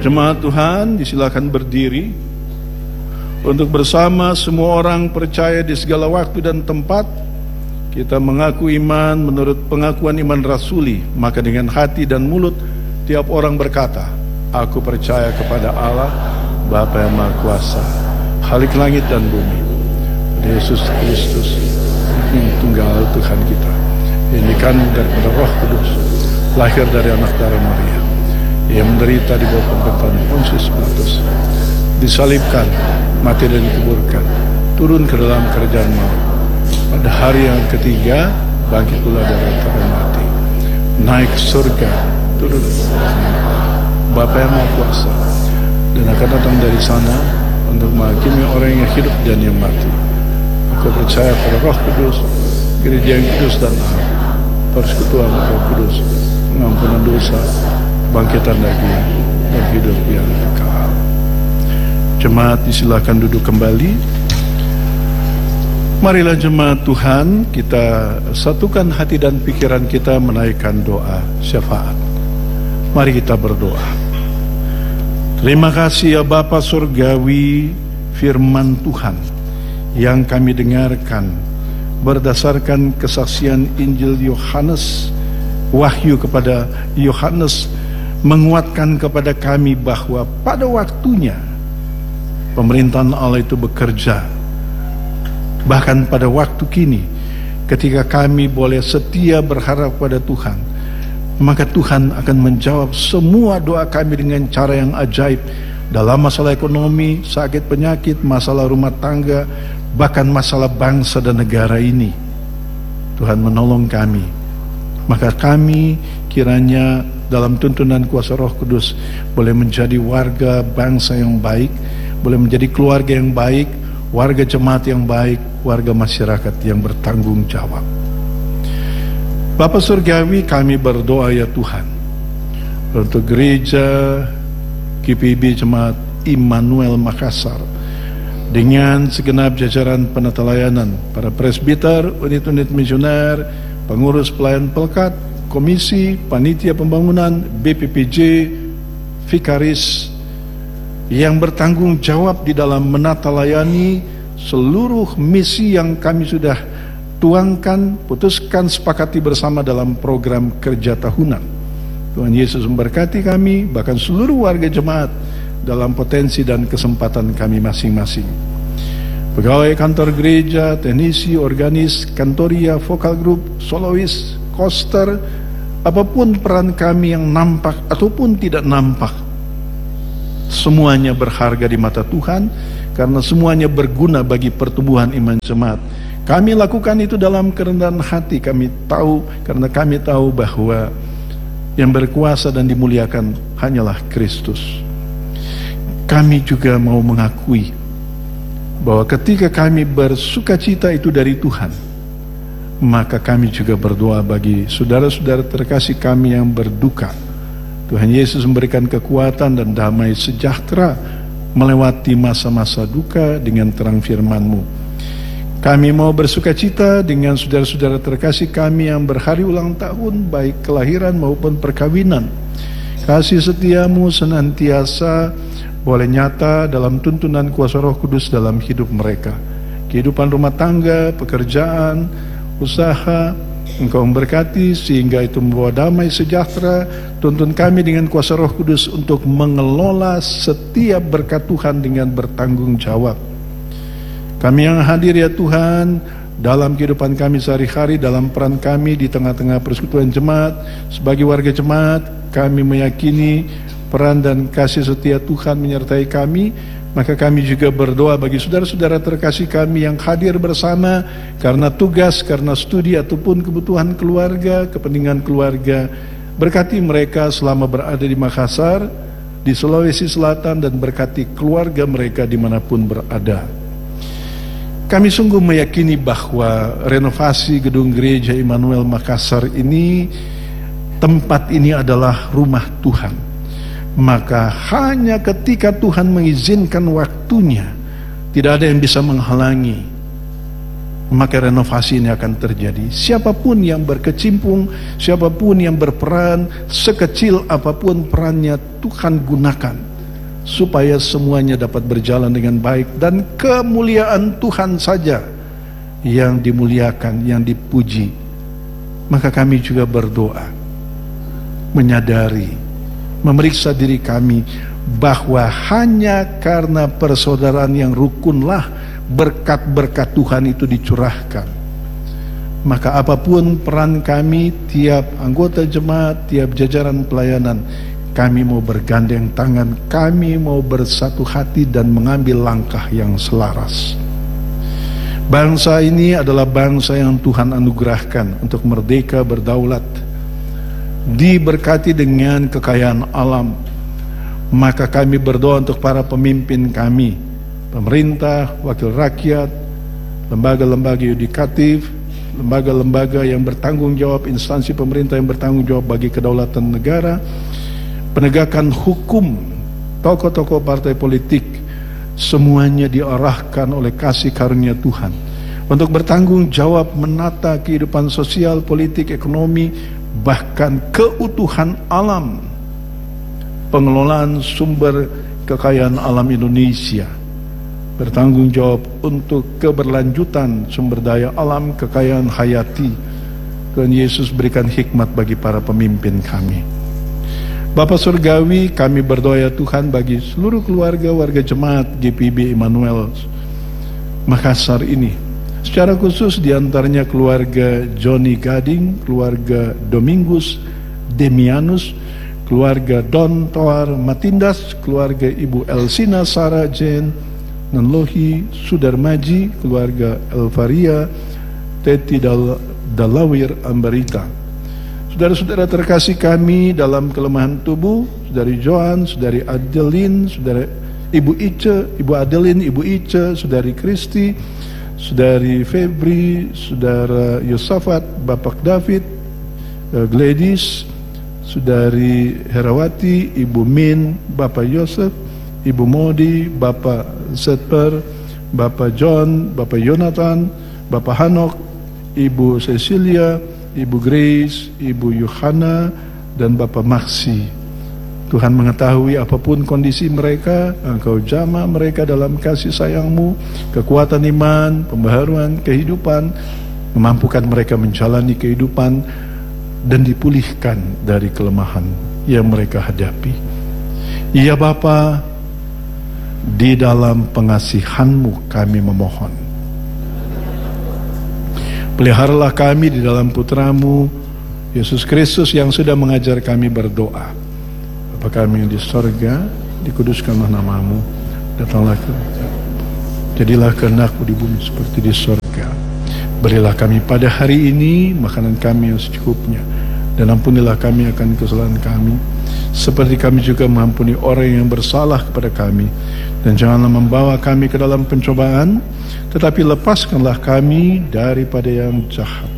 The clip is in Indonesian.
Jemaat Tuhan, disilakan berdiri untuk bersama semua orang percaya di segala waktu dan tempat kita mengaku iman menurut pengakuan iman rasuli. Maka dengan hati dan mulut tiap orang berkata, aku percaya kepada Allah Bapa yang Maha Kuasa, Khalik langit dan bumi, Yesus Kristus yang tunggal Tuhan kita, yang dikandung daripada Roh Kudus, lahir dari anak darah Maria, yang menderita di bawah pemerintahan Pontius Pilatus, disalibkan, mati dan dikuburkan, turun ke dalam kerajaan maut, pada hari yang ketiga bangkit pula dari antara mati, naik ke surga, turun Bapa yang Maha Kuasa, dan akan datang dari sana untuk menghakimi orang yang hidup dan yang mati. Aku percaya pada Roh Kudus, gereja yang kudus dan am, persekutuan Roh Kudus, pengampunan dosa, bangkitan daging, dan hidup yang kekal. Jemaat disilakan duduk kembali. Marilah jemaat Tuhan, kita satukan hati dan pikiran kita menaikkan doa syafaat. Mari kita berdoa. Terima kasih ya Bapa Surgawi, firman Tuhan yang kami dengarkan berdasarkan kesaksian Injil Yohanes, wahyu kepada Yohanes menguatkan kepada kami bahwa pada waktunya pemerintahan Allah itu bekerja. Bahkan pada waktu kini ketika kami boleh setia berharap pada Tuhan, maka Tuhan akan menjawab semua doa kami dengan cara yang ajaib dalam masalah ekonomi, sakit penyakit, masalah rumah tangga, bahkan masalah bangsa dan negara ini. Tuhan menolong kami. Maka kami kiranya dalam tuntunan kuasa Roh Kudus boleh menjadi warga bangsa yang baik, boleh menjadi keluarga yang baik, warga jemaat yang baik, warga masyarakat yang bertanggung jawab. Bapa Surgawi, kami berdoa ya Tuhan untuk gereja GPIB Jemaat Immanuel Makassar dengan segenap jajaran penata layanan, para presbiter, unit-unit misioner, pengurus pelayan pelkat, komisi, panitia pembangunan, BPPJ, vikaris yang bertanggung jawab di dalam menata layani seluruh misi yang kami sudah tuangkan, putuskan, sepakati bersama dalam program kerja tahunan. Tuhan Yesus memberkati kami, bahkan seluruh warga jemaat dalam potensi dan kesempatan kami masing-masing. Pegawai kantor gereja, teknisi, organis, kantoria, vokal grup, solois, koster, apapun peran kami yang nampak ataupun tidak nampak, semuanya berharga di mata Tuhan karena semuanya berguna bagi pertumbuhan iman jemaat. Kami lakukan itu dalam kerendahan hati. Kami tahu, karena kami tahu bahwa yang berkuasa dan dimuliakan hanyalah Kristus. Kami juga mau mengakui bahwa ketika kami bersukacita itu dari Tuhan, maka kami juga berdoa bagi saudara-saudara terkasih kami yang berduka. Tuhan Yesus memberikan kekuatan dan damai sejahtera melewati masa-masa duka dengan terang firman-Mu. Kami mau bersukacita dengan saudara-saudara terkasih kami yang berhari ulang tahun, baik kelahiran maupun perkawinan. Kasih setiamu senantiasa boleh nyata dalam tuntunan kuasa Roh Kudus dalam hidup mereka. Kehidupan rumah tangga, pekerjaan, usaha, Engkau memberkati sehingga itu membawa damai sejahtera. Tuntun kami dengan kuasa Roh Kudus untuk mengelola setiap berkat Tuhan dengan bertanggung jawab. Kami yang hadir ya Tuhan dalam kehidupan kami sehari-hari, dalam peran kami di tengah-tengah persekutuan jemaat, sebagai warga jemaat, kami meyakini peran dan kasih setia Tuhan menyertai kami. Maka kami juga berdoa bagi saudara-saudara terkasih kami yang hadir bersama karena tugas, karena studi ataupun kebutuhan keluarga, kepentingan keluarga. Berkati mereka selama berada di Makassar, di Sulawesi Selatan, dan berkati keluarga mereka dimanapun berada. Kami sungguh meyakini bahwa renovasi gedung gereja Immanuel Makassar ini, tempat ini adalah rumah Tuhan. Maka hanya ketika Tuhan mengizinkan waktunya, tidak ada yang bisa menghalangi, maka renovasi ini akan terjadi. Siapapun yang berkecimpung, siapapun yang berperan, sekecil apapun perannya, Tuhan gunakan supaya semuanya dapat berjalan dengan baik dan kemuliaan Tuhan saja yang dimuliakan, yang dipuji. Maka kami juga berdoa, menyadari, memeriksa diri kami bahwa hanya karena persaudaraan yang rukunlah berkat-berkat Tuhan itu dicurahkan. Maka apapun peran kami, tiap anggota jemaat, tiap jajaran pelayanan, kami mau bergandeng tangan, kami mau bersatu hati dan mengambil langkah yang selaras. Bangsa ini adalah bangsa yang Tuhan anugerahkan untuk merdeka berdaulat, diberkati dengan kekayaan alam. Maka kami berdoa untuk para pemimpin kami, pemerintah, wakil rakyat, lembaga-lembaga yudikatif, lembaga-lembaga yang bertanggung jawab, instansi pemerintah yang bertanggung jawab bagi kedaulatan negara, penegakan hukum, tokoh-tokoh partai politik, semuanya diarahkan oleh kasih karunia Tuhan untuk bertanggung jawab menata kehidupan sosial, politik, ekonomi, bahkan keutuhan alam, pengelolaan sumber kekayaan alam Indonesia, bertanggung jawab untuk keberlanjutan sumber daya alam, kekayaan hayati. Tuhan Yesus berikan hikmat bagi para pemimpin kami. Bapa Surgawi, kami berdoa ya Tuhan bagi seluruh keluarga warga jemaat GPIB Immanuel Makassar ini, secara khusus diantaranya keluarga Johnny Gading, keluarga Domingus Demianus, keluarga Don Toar Matindas, keluarga Ibu Elsina Sarah Jane Nanlohi Sudarmaji, keluarga Elvaria Teti Dalawir Ambarita. Saudara-saudara terkasih kami dalam kelemahan tubuh, Saudari Joan, Saudari Adeline, Saudara Ibu Ice, Ibu Adeline, Ibu Ice, Saudari Kristi, Saudari Febri, Saudara Yosafat, Bapak David, Gladys, Saudari Herawati, Ibu Min, Bapak Yosef, Ibu Modi, Bapak Setper, Bapak John, Bapak Jonathan, Bapak Hanok, Ibu Cecilia, Ibu Grace, Ibu Yohana, dan Bapak Maksi. Tuhan mengetahui apapun kondisi mereka, Engkau jamah mereka dalam kasih sayang-Mu, kekuatan iman, pembaharuan kehidupan, memampukan mereka menjalani kehidupan dan dipulihkan dari kelemahan yang mereka hadapi. Ya Bapa, di dalam pengasihan-Mu kami memohon, peliharalah kami di dalam putra-Mu Yesus Kristus yang sudah mengajar kami berdoa. Bapa kami yang di sorga, dikuduskanlah nama-Mu, datanglah jadilah kehendak-Mu di bumi seperti di sorga. Berilah kami pada hari ini makanan kami yang secukupnya, dan ampunilah kami akan kesalahan kami, seperti kami juga mengampuni orang yang bersalah kepada kami. Dan janganlah membawa kami ke dalam pencobaan, tetapi lepaskanlah kami daripada yang jahat.